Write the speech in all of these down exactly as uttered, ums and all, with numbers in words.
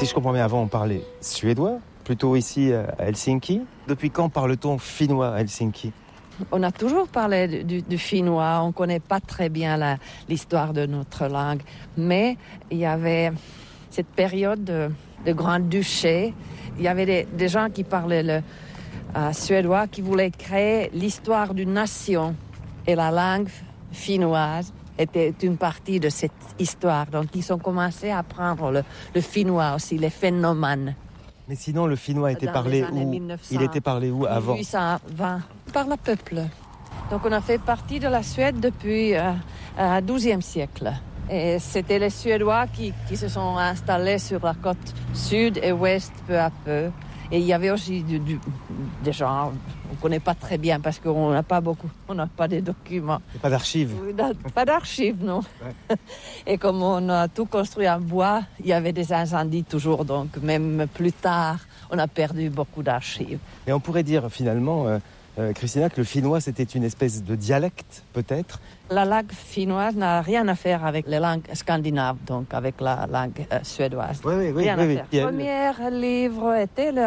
Si je comprends bien, avant on parlait suédois, plutôt ici à Helsinki. Depuis quand parle-t-on finnois à Helsinki ? On a toujours parlé du, du finnois, on ne connaît pas très bien la, l'histoire de notre langue, mais il y avait cette période de, de grand-duché, il y avait des, des gens qui parlaient le euh, suédois, qui voulaient créer l'histoire d'une nation, et la langue finnoise était une partie de cette histoire. Donc ils ont commencé à apprendre le, le finnois aussi, les phénomènes. Mais sinon, le finnois était parlé où ? mille neuf cents, Il était parlé où avant ? mille huit cent vingt, par le peuple. Donc on a fait partie de la Suède depuis euh, le douzième siècle. Et c'était les Suédois qui, qui se sont installés sur la côte sud et ouest peu à peu. Et il y avait aussi du, du, des gens, on ne connaît pas très bien parce qu'on n'a pas beaucoup, on n'a pas de documents. Et pas d'archives. Pas d'archives, non. Ouais. Et comme on a tout construit en bois, il y avait des incendies toujours. Donc même plus tard, on a perdu beaucoup d'archives. Et on pourrait dire finalement, euh, euh, Christina, que le finnois c'était une espèce de dialecte peut-être ? La langue finnoise n'a rien à faire avec les langues scandinaves, donc avec la langue euh, suédoise. Oui, oui, oui. Rien oui, à oui. faire. Le premier livre était le,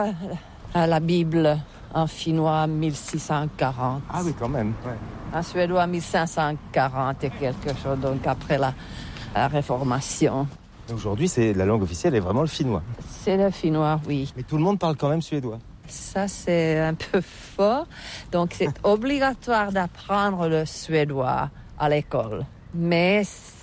la Bible en finnois mille six cent quarante. Ah oui, quand même. Ouais. En suédois mille cinq cent quarante et quelque chose, donc après la, la Réformation. Aujourd'hui, c'est, la langue officielle est vraiment le finnois. C'est le finnois, oui. Mais tout le monde parle quand même suédois. Ça, c'est un peu fort. Donc, c'est obligatoire d'apprendre le suédois à l'école. Mais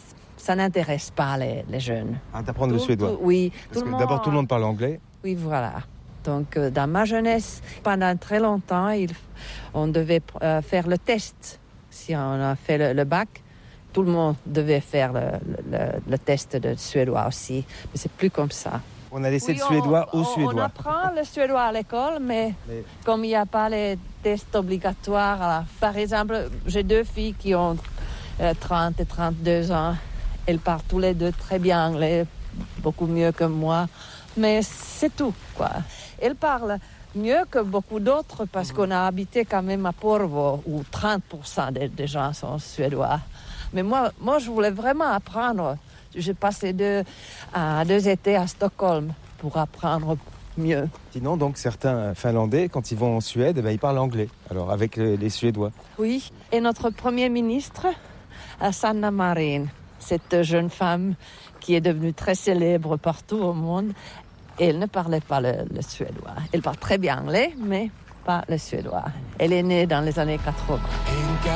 ça n'intéresse pas les, les jeunes. Ah, d'apprendre tout, le suédois. Tout, oui. Parce tout que le d'abord, monde... tout le monde parle anglais. Oui, voilà. Donc, euh, dans ma jeunesse, pendant très longtemps, il, on devait euh, faire le test. Si on a fait le, le bac, tout le monde devait faire le, le, le test de suédois aussi. Mais c'est plus comme ça. On a laissé oui, le suédois on, aux Suédois. On apprend le suédois à l'école, mais, mais... comme il n'y a pas les tests obligatoires, alors, par exemple, j'ai deux filles qui ont euh, trente et trente-deux ans. Elles parlent tous les deux très bien anglais, beaucoup mieux que moi. Mais c'est tout, quoi. Elles parlent mieux que beaucoup d'autres parce qu'on a habité quand même à Porvoo, où trente pour cent des, des gens sont suédois. Mais moi, moi, je voulais vraiment apprendre. J'ai passé deux, euh, deux étés à Stockholm pour apprendre mieux. Sinon, donc, certains Finlandais, quand ils vont en Suède, ben, ils parlent anglais, alors avec les, les Suédois. Oui, et notre Premier ministre, Sanna Marin, cette jeune femme qui est devenue très célèbre partout au monde, elle ne parlait pas le, le suédois. Elle parle très bien anglais, mais pas le suédois. Elle est née dans les années quatre-vingts.